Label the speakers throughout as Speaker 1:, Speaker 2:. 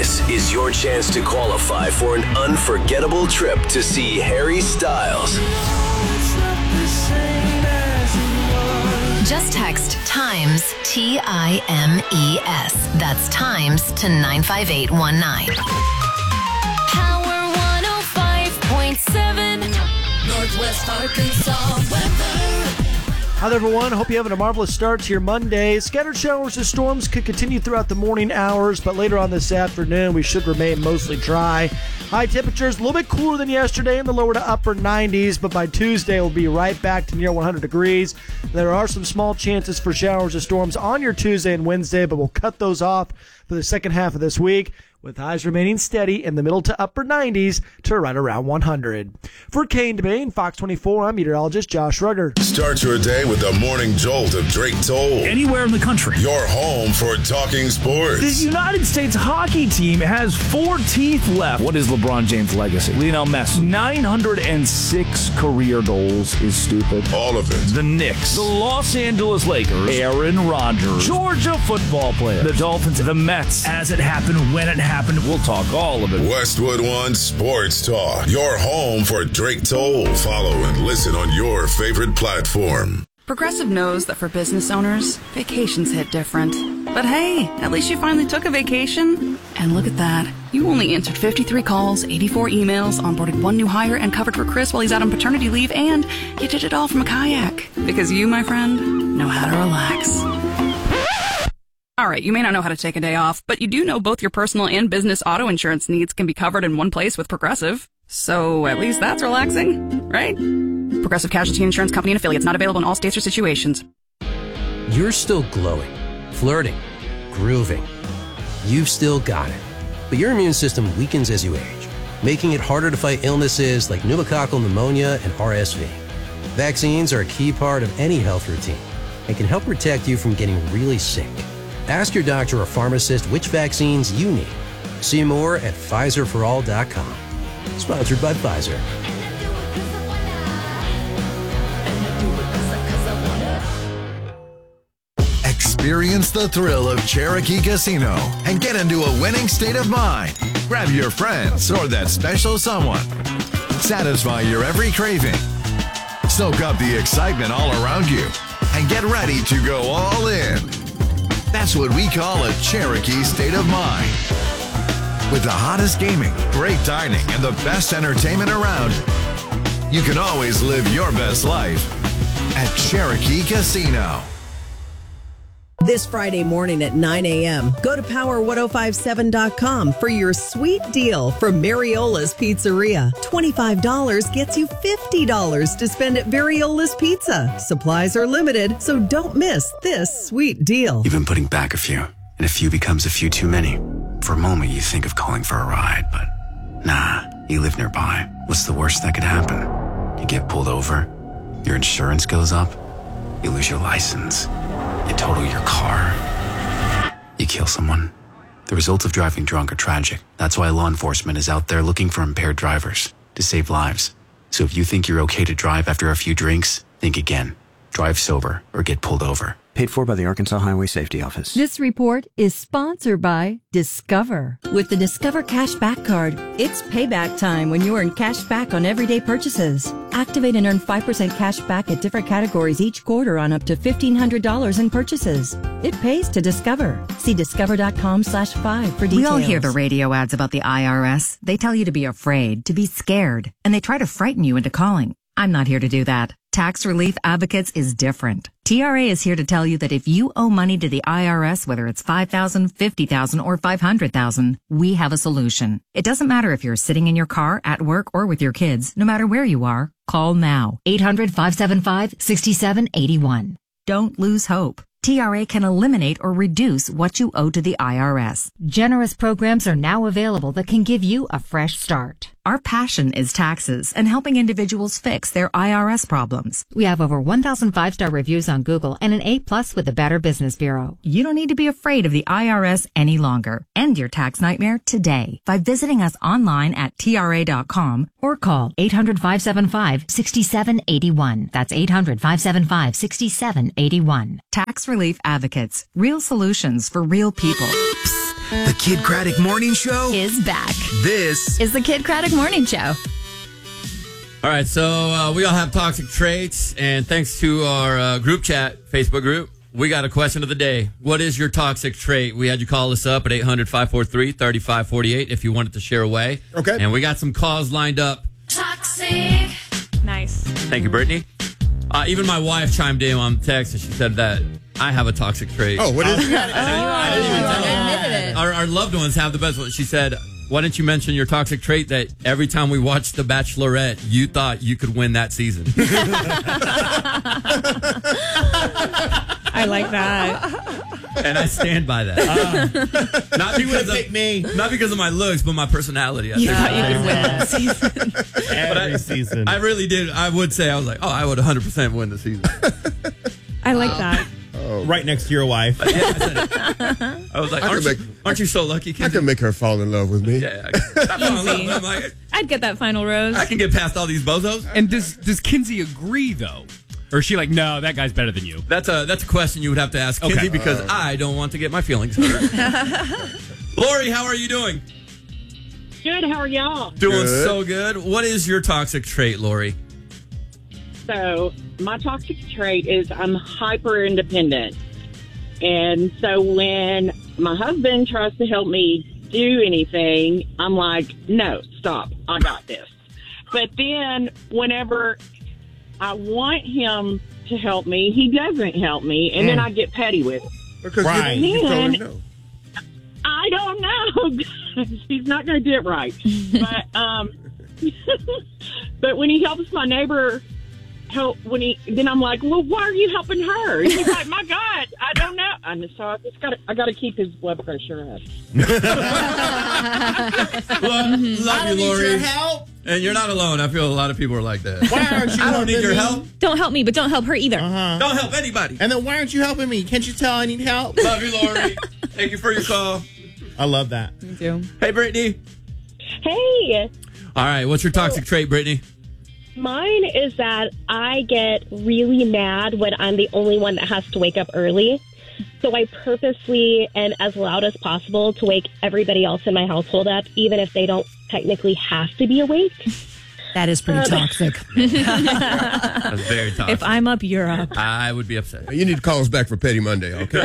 Speaker 1: This is your chance to qualify for an unforgettable trip to see Harry Styles.
Speaker 2: Just text TIMES, TIMES. That's TIMES to 95819.
Speaker 3: Power 105.7, Northwest Arkansas weather.
Speaker 4: Hi there, everyone. Hope you're having a marvelous start to your Monday. Scattered showers and storms could continue throughout the morning hours, but later on this afternoon, we should remain mostly dry. High temperatures a little bit cooler than yesterday in the lower to upper 90s, but by Tuesday, we'll be right back to near 100 degrees. There are some small chances for showers and storms on your Tuesday and Wednesday, but we'll cut those off for the second half of this week, with highs remaining steady in the middle to upper 90s to right around 100. For Kane Debay and Fox 24, I'm meteorologist Josh Rugger.
Speaker 5: Start your day with the morning jolt of Drake Toll.
Speaker 6: Anywhere in the country.
Speaker 5: Your home for talking sports.
Speaker 6: The United States hockey team has 4 teeth left. What is LeBron James' legacy? Lionel Messi. 906 career goals is stupid.
Speaker 5: All of it.
Speaker 6: The Knicks. The Los Angeles Lakers. Aaron Rodgers. Georgia football players. The Dolphins. The Mets. As it happened, when it happened. We'll talk all of it.
Speaker 5: Westwood One Sports Talk. Your home for Drake Toll. Follow and listen on your favorite platform.
Speaker 7: Progressive knows that for business owners, vacations hit different. But hey, at least you finally took a vacation. And look at that. You only answered 53 calls, 84 emails, onboarded 1 new hire, and covered for Chris while he's out on paternity leave, and you did it all from a kayak. Because you, my friend, know how to relax. All right, you may not know how to take a day off, but you do know both your personal and business auto insurance needs can be covered in one place with Progressive. So at least that's relaxing, right? Progressive Casualty Insurance Company and Affiliates, not available in all states or situations.
Speaker 8: You're still glowing, flirting, grooving. You've still got it. But your immune system weakens as you age, making it harder to fight illnesses like pneumococcal pneumonia and RSV. Vaccines are a key part of any health routine and can help protect you from getting really sick. Ask your doctor or pharmacist which vaccines you need. See more at PfizerForAll.com. Sponsored by Pfizer.
Speaker 9: Experience the thrill of Cherokee Casino and get into a winning state of mind. Grab your friends or that special someone. Satisfy your every craving. Soak up the excitement all around you and get ready to go all in. That's what we call a Cherokee state of mind. With the hottest gaming, great dining, and the best entertainment around, you can always live your best life at Cherokee Casino.
Speaker 10: This Friday morning at 9 a.m., go to power1057.com for your sweet deal from Mariola's Pizzeria. $25 gets you $50 to spend at Mariola's Pizza. Supplies are limited, so don't miss this sweet deal.
Speaker 11: You've been putting back a few, and a few becomes a few too many. For a moment, you think of calling for a ride, but nah, you live nearby. What's the worst that could happen? You get pulled over, your insurance goes up, you lose your license. You total your car. You kill someone. The results of driving drunk are tragic. That's why law enforcement is out there looking for impaired drivers to save lives. So if you think you're okay to drive after a few drinks, think again. Drive sober or get pulled over.
Speaker 12: Paid for by the Arkansas Highway Safety Office.
Speaker 13: This report is sponsored by Discover.
Speaker 14: With the Discover Cashback Card, it's payback time when you earn cash back on everyday purchases. Activate and earn 5% cash back at different categories each quarter on up to $1,500 in purchases. It pays to Discover. See discover.com/5 for details.
Speaker 15: We all hear the radio ads about the IRS. They tell you to be afraid, to be scared, and they try to frighten you into calling. I'm not here to do that. Tax Relief Advocates is different. TRA is here to tell you that if you owe money to the IRS, whether it's $5,000, $50,000, or $500,000, we have a solution. It doesn't matter if you're sitting in your car, at work, or with your kids. No matter where you are, call now. 800-575-6781. Don't lose hope. TRA can eliminate or reduce what you owe to the IRS.
Speaker 13: Generous programs are now available that can give you a fresh start.
Speaker 15: Our passion is taxes and helping individuals fix their IRS problems.
Speaker 13: We have over 1,000 5-star reviews on Google and an A+ with the Better Business Bureau.
Speaker 15: You don't need to be afraid of the IRS any longer. End your tax nightmare today by visiting us online at TRA.com
Speaker 13: or call 800-575-6781. That's 800-575-6781.
Speaker 15: Tax Relief Advocates. Real solutions for real people.
Speaker 16: Psst. The Kid Craddock Morning Show
Speaker 17: is back.
Speaker 16: This
Speaker 17: is the Kid Craddock Morning Show.
Speaker 18: All right, so we all have toxic traits, and thanks to our group chat, Facebook group, we got a question of the day. What is your toxic trait? We had you call us up at 800-543-3548 if you wanted to share away.
Speaker 19: Okay.
Speaker 18: And we got some calls lined up.
Speaker 17: Toxic. Nice.
Speaker 18: Thank you, Brittany. Even my wife chimed in on text, and she said that I have a toxic trait.
Speaker 19: Oh, what is it?
Speaker 18: I didn't even tell her. Our loved ones have the best one. She said, why didn't you mention your toxic trait that every time we watched The Bachelorette, you thought you could win that season?
Speaker 20: I like that.
Speaker 18: And I stand by that. Not because of my looks, but my personality.
Speaker 20: You thought you could win that season.
Speaker 18: Every season. I really did. I would say, I was like, I would 100% win the season.
Speaker 20: I like that.
Speaker 21: Right next to your wife.
Speaker 18: I was like, aren't you so lucky, Kenzie?
Speaker 19: I can make her fall in love with me.
Speaker 18: Yeah.
Speaker 20: Easy. I'd get that final rose.
Speaker 18: I can get past all these bozos.
Speaker 22: And does Kinsey agree, though? Or is she like, no, that guy's better than you?
Speaker 18: That's a question you would have to ask Kinsey because I don't want to get my feelings hurt. Lori, how are you doing?
Speaker 23: Good. How are y'all?
Speaker 18: Doing so good. What is your toxic trait, Lori?
Speaker 23: So my toxic trait is I'm hyper independent. And so when my husband tries to help me do anything, I'm like, no, stop. I got this. But then whenever I want him to help me, he doesn't help me. And then I get petty with it.
Speaker 19: Because you told him no.
Speaker 23: I don't know. He's not going to do it right. But but when he helps my neighbor then I'm like, well, why are you helping her? And he's like, my God, I don't know. And so I got to keep his blood pressure up.
Speaker 18: Love you, Lori.
Speaker 21: Need your help.
Speaker 18: And you're not alone. I feel a lot of people are like that.
Speaker 21: Why aren't you
Speaker 18: I don't need your help.
Speaker 20: Don't help me, but don't help her either.
Speaker 18: Don't help anybody.
Speaker 21: And then why aren't you helping me? Can't you tell I need help?
Speaker 18: Love you, Lori. Thank you for your call.
Speaker 21: I love that.
Speaker 20: Me too.
Speaker 18: Hey, Brittany.
Speaker 23: Hey.
Speaker 18: All right, what's your toxic trait, Brittany?
Speaker 23: Mine is that I get really mad when I'm the only one that has to wake up early. So I purposely and as loud as possible to wake everybody else in my household up, even if they don't technically have to be awake.
Speaker 17: That is pretty toxic.
Speaker 18: That's very toxic.
Speaker 20: If I'm up, you're up.
Speaker 18: I would be upset.
Speaker 19: You need to call us back for Petty Monday, okay?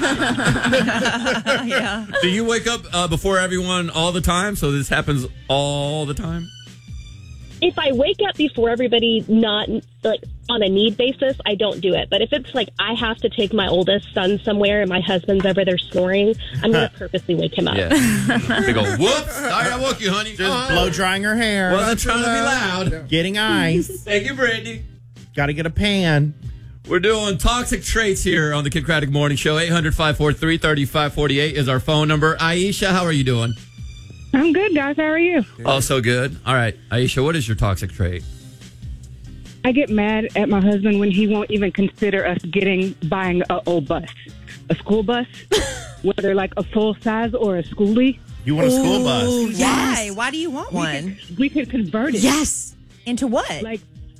Speaker 17: Yeah.
Speaker 18: Do you wake up before everyone all the time? So this happens all the time?
Speaker 23: If I wake up before everybody, not like on a need basis, I don't do it. But if it's like I have to take my oldest son somewhere and my husband's over there snoring, I'm going to purposely wake him up.
Speaker 18: Yeah. Big old whoops. Sorry I woke you, honey.
Speaker 21: Just blow drying her hair.
Speaker 18: Well, I'm trying to be loud.
Speaker 21: Getting ice.
Speaker 18: Thank you, Brittany.
Speaker 21: Got to get a pan.
Speaker 18: We're doing toxic traits here on the Kid Craddock Morning Show. 800-543-3548 is our phone number. Aisha, how are you doing?
Speaker 23: I'm good, guys. How are you?
Speaker 18: Also good. All right. Aisha, what is your toxic trait?
Speaker 23: I get mad at my husband when he won't even consider us buying a old bus, a school bus, whether like a full size or a schoolie.
Speaker 21: You want a school bus?
Speaker 17: Why? Why do you want one?
Speaker 23: We could convert it.
Speaker 17: Yes. Into what?
Speaker 23: Like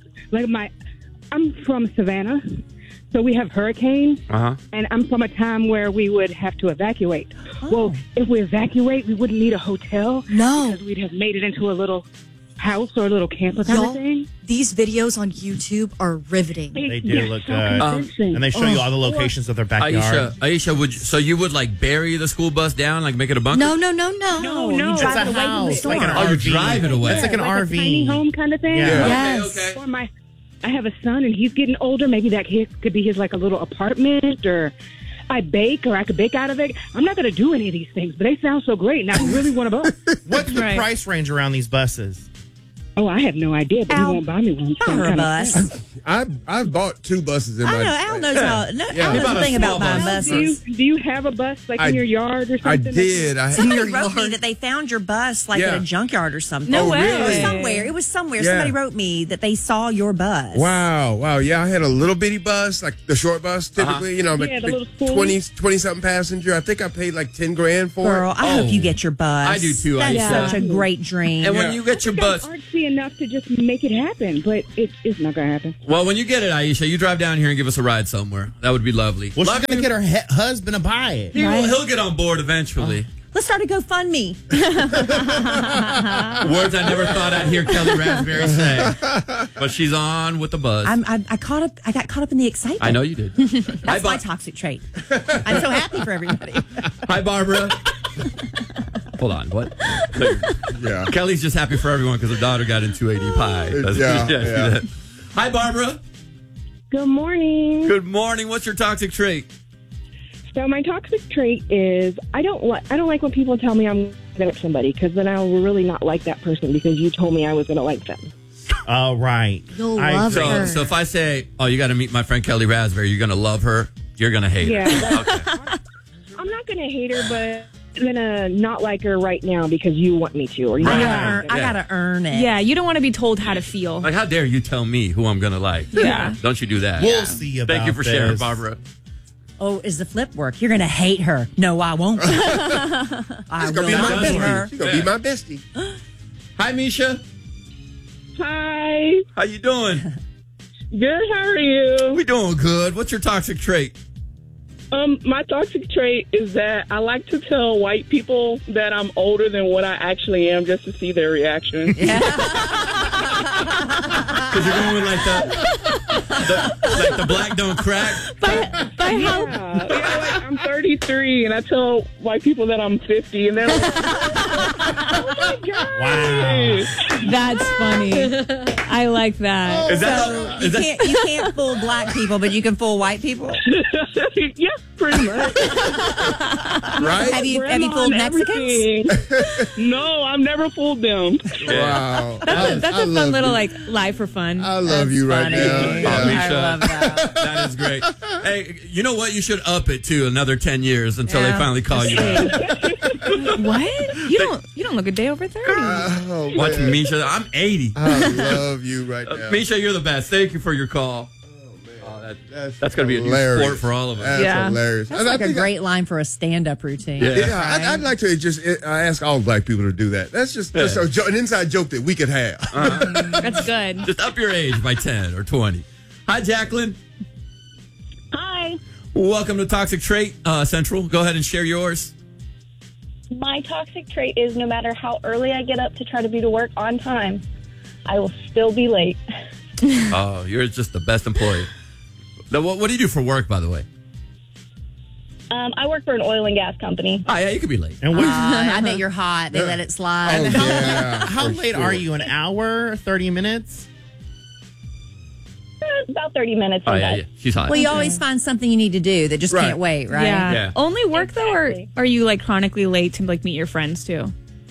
Speaker 23: I'm from Savannah, so we have hurricanes, and I'm from a time where we would have to evacuate. Well, if we evacuate, we wouldn't need a hotel.
Speaker 17: No.
Speaker 23: Because we'd have made it into a little house or a little camper kind of thing.
Speaker 17: These videos on YouTube are riveting.
Speaker 21: They do look good. And they show you all the locations of their backyard.
Speaker 18: Aisha, you would like bury the school bus down, like make it a bunker?
Speaker 17: No.
Speaker 23: No.
Speaker 21: You drive it away from the storm.
Speaker 18: Like an RV. You drive it away.
Speaker 21: It's like an RV.
Speaker 23: A tiny home kind of thing.
Speaker 21: Yeah.
Speaker 17: Yes.
Speaker 23: Okay. Or I have a son, and he's getting older. Maybe that could be his like a little apartment, or I bake, or I could bake out of it. I'm not going to do any of these things, but they sound so great, and I really want a bus.
Speaker 21: What's the price range around these buses?
Speaker 23: Oh, I have no idea, but he won't buy me one.
Speaker 17: Buy her a bus.
Speaker 19: I've bought 2 buses in my...
Speaker 17: Al knows how... Al knows a thing about buying buses.
Speaker 23: Do you have a bus like in your yard or something?
Speaker 19: I did.
Speaker 17: Somebody wrote me that they found your bus like at a junkyard or something.
Speaker 23: No way.
Speaker 17: It was somewhere.
Speaker 19: Yeah.
Speaker 17: Somebody wrote me that they saw your bus.
Speaker 19: Wow. Yeah, I had a little bitty bus, like the short bus, typically. You know,
Speaker 23: the little
Speaker 19: 20-something passenger. I think I paid like $10,000 for
Speaker 17: Girl,
Speaker 19: it.
Speaker 17: I hope you get your bus.
Speaker 18: I do too.
Speaker 17: That's such a great dream.
Speaker 18: And when you get your bus...
Speaker 23: artsy enough to just make it happen, but it's not going to happen.
Speaker 18: Well, when you get it, Aisha, you drive down here and give us a ride somewhere. That would be lovely.
Speaker 21: Well, she's going to get her husband to buy it.
Speaker 18: He'll get on board eventually.
Speaker 1: Let's start a GoFundMe.
Speaker 18: Words I never thought I'd hear Kelly Raspberry say. But she's on with the buzz.
Speaker 1: I got caught up in the excitement.
Speaker 18: I know you did.
Speaker 1: That's my toxic trait. I'm so happy for everybody.
Speaker 18: Hi, Barbara. Hold on, what?
Speaker 19: Yeah.
Speaker 18: Kelly's just happy for everyone because her daughter got into 280 pie.
Speaker 19: Yeah.
Speaker 18: Hi, Barbara.
Speaker 2: Good morning.
Speaker 18: Good morning. What's your toxic trait?
Speaker 2: So my toxic trait is I don't like when people tell me I'm going to like somebody, because then I will really not like that person because you told me I was going to like them.
Speaker 21: Oh, right.
Speaker 1: You'll love her.
Speaker 18: So if I say, oh, you got to meet my friend Kelly Raspberry, you're going to love her, you're going to hate her.
Speaker 2: Okay. I'm not going to hate her, but I'm going to not like her right now because you want me to. Or you
Speaker 1: I got to earn it.
Speaker 20: Yeah, you don't want to be told how to feel.
Speaker 18: Like, how dare you tell me who I'm going to like?
Speaker 20: Yeah.
Speaker 18: Don't you do that.
Speaker 21: We'll see about
Speaker 18: Thank you for sharing,
Speaker 21: this.
Speaker 18: Barbara.
Speaker 1: Oh, is the flip work? You're going to hate her. No, I won't.
Speaker 19: She's going to be my bestie. She's going to be my bestie.
Speaker 18: Hi, Misha.
Speaker 2: Hi.
Speaker 18: How you doing?
Speaker 2: Good, how are you?
Speaker 18: We doing good. What's your toxic trait?
Speaker 2: My toxic trait is that I like to tell white people that I'm older than what I actually am just to see their reaction.
Speaker 18: Because you're going with like the black don't crack.
Speaker 2: Yeah, like I'm 33 and I tell white people that I'm 50 and they're like, oh my God.
Speaker 21: Wow.
Speaker 20: That's funny. I like that.
Speaker 1: You can't fool black people, but you can fool white people.
Speaker 2: Yeah, pretty much.
Speaker 19: Right?
Speaker 1: Have you fooled Mexicans?
Speaker 2: No, I've never fooled them.
Speaker 19: Wow.
Speaker 20: That's a fun little lie for fun.
Speaker 19: I love you right now.
Speaker 18: Oh, Misha.
Speaker 1: I love that.
Speaker 18: That is great. Hey, you know what? You should up it to another 10 years until they finally call you back.
Speaker 20: What? You don't look a day over 30.
Speaker 19: Oh,
Speaker 18: Watch Misha. I'm 80.
Speaker 19: I love you right now.
Speaker 18: Misha, you're the best. Thank you for your call. That's going to be a new
Speaker 19: hilarious.
Speaker 18: sport for all of us.
Speaker 19: That's hilarious.
Speaker 1: That's like a great line for a stand-up routine.
Speaker 19: Yeah, I'd like to just ask all black people to do that. That's just an inside joke that we could have.
Speaker 20: That's good.
Speaker 18: Just up your age by 10 or 20. Hi, Jacqueline.
Speaker 3: Hi.
Speaker 18: Welcome to Toxic Trait Central. Go ahead and share yours.
Speaker 3: My toxic trait is no matter how early I get up to try to be to work on time, I will still be late.
Speaker 18: Oh, you're just the best employee. Now, what do you do for work, by the way?
Speaker 3: I work for an oil and gas company.
Speaker 18: Oh, yeah, you could be late.
Speaker 21: And
Speaker 1: I bet you're hot. They let it slide.
Speaker 21: How late are you? An hour? 30 minutes?
Speaker 3: About 30 minutes.
Speaker 18: Oh, yeah. She's hot.
Speaker 1: Well, you always find something you need to do that just can't wait, right?
Speaker 20: Yeah. Only work, though, or are you, like, chronically late to, like, meet your friends, too?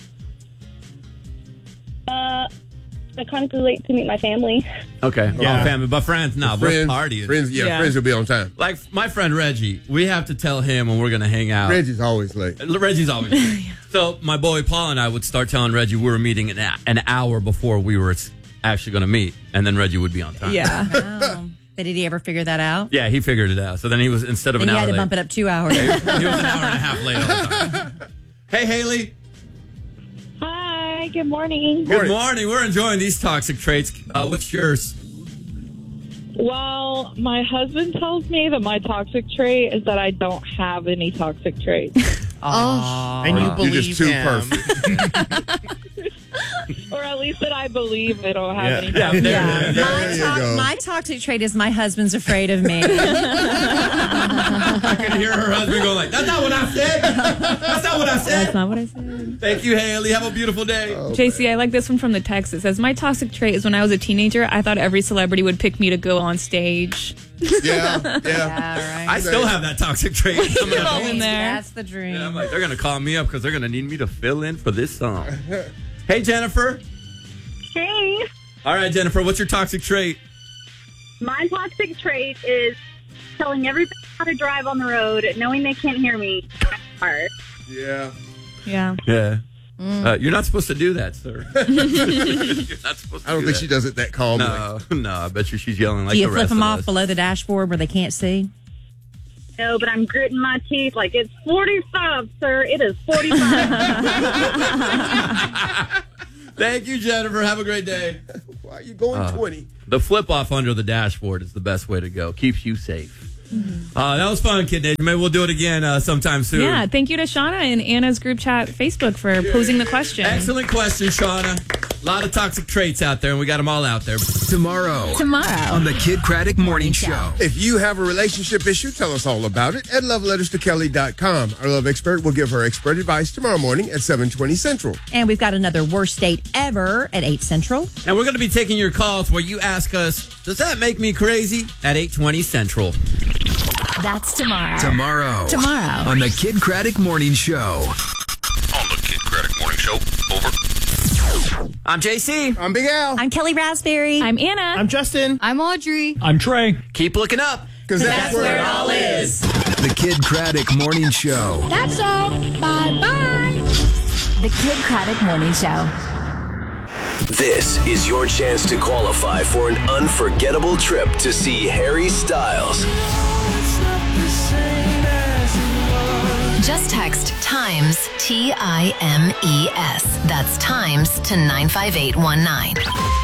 Speaker 3: I'm chronically late to meet my family.
Speaker 18: Okay.
Speaker 19: Yeah.
Speaker 18: Family. But friends, no. We're partying.
Speaker 19: Friends will be on time.
Speaker 18: Like my friend Reggie, we have to tell him when we're going to hang out.
Speaker 19: Reggie's always late.
Speaker 18: Reggie's always late. So my boy Paul and I would start telling Reggie we were meeting an hour before we were actually going to meet, and then Reggie would be on time.
Speaker 20: Yeah.
Speaker 1: But did he ever figure that out?
Speaker 18: Yeah, he figured it out. So then he was, instead of
Speaker 1: And
Speaker 18: an
Speaker 1: he
Speaker 18: hour
Speaker 1: had to
Speaker 18: late,
Speaker 1: bump it up 2 hours.
Speaker 18: he was an hour and a half late all the time. Hey, Haley.
Speaker 3: Hi, good morning.
Speaker 18: Good morning. We're enjoying these toxic traits. What's yours?
Speaker 2: Well, my husband tells me that my toxic trait is that I don't have any toxic traits.
Speaker 21: And you believe
Speaker 19: You're just too
Speaker 21: him.
Speaker 19: perfect.
Speaker 2: Or at least that I believe I don't have any.
Speaker 1: My toxic trait is my husband's afraid of me.
Speaker 18: I can hear her husband going like, that's not what I said. That's not what I said.
Speaker 20: That's not what I said.
Speaker 18: Thank you, Haley. Have a beautiful day.
Speaker 20: JC, I like this one from the text. It says, my toxic trait is when I was a teenager, I thought every celebrity would pick me to go on stage.
Speaker 19: Yeah.
Speaker 1: Right.
Speaker 18: I still have that toxic trait. I'm gonna
Speaker 20: in there.
Speaker 1: That's the dream.
Speaker 18: Yeah, I'm like, they're going to call me up because they're going to need me to fill in for this song. Hey, Jennifer.
Speaker 3: Hey.
Speaker 18: All right, Jennifer, what's your toxic trait?
Speaker 3: My toxic trait is telling everybody how to drive on the road, knowing they can't hear me.
Speaker 19: Yeah.
Speaker 20: Yeah.
Speaker 18: Yeah. You're not supposed to do that, sir. You're not supposed to
Speaker 19: I don't think she does it that calmly.
Speaker 18: No, I bet you she's yelling like
Speaker 1: Do you
Speaker 18: the
Speaker 1: flip
Speaker 18: rest
Speaker 1: them
Speaker 18: of
Speaker 1: off
Speaker 18: us.
Speaker 1: below the dashboard where they can't see?
Speaker 3: No, but I'm gritting my teeth like it's 45, sir. It is 45.
Speaker 18: Thank you, Jennifer. Have a great day.
Speaker 19: Why are you going 20?
Speaker 18: The flip off under the dashboard is the best way to go. Keeps you safe. That was fun, Kid Nation. Maybe we'll do it again sometime soon.
Speaker 20: Yeah, thank you to Shauna and Anna's group chat Facebook for posing the question.
Speaker 18: Excellent question, Shauna. A lot of toxic traits out there, and we got them all out there.
Speaker 16: Tomorrow on the Kid Craddock Morning Show.
Speaker 19: If you have a relationship issue, tell us all about it at loveletterstokelly.com. Our love expert will give her expert advice tomorrow morning at 7:20 Central.
Speaker 1: And we've got another worst date ever at 8 Central.
Speaker 18: And we're going to be taking your calls where you ask us, does that make me crazy? At 8:20 Central.
Speaker 4: That's tomorrow.
Speaker 16: Tomorrow on the Kid Craddock Morning Show.
Speaker 5: On the Kid Craddock Morning Show. Over.
Speaker 18: I'm JC.
Speaker 19: I'm Big Al.
Speaker 1: I'm Kelly Raspberry.
Speaker 20: I'm Anna.
Speaker 21: I'm Justin.
Speaker 4: I'm Audrey.
Speaker 22: I'm Trey.
Speaker 18: Keep looking up.
Speaker 19: Because that's where it all is.
Speaker 16: The Kid Craddock Morning Show.
Speaker 4: That's all. Bye-bye. The Kid Craddock Morning Show.
Speaker 6: This is your chance to qualify for an unforgettable trip to see Harry Styles.
Speaker 4: Just text TIMES, TIMES. That's TIMES to 95819.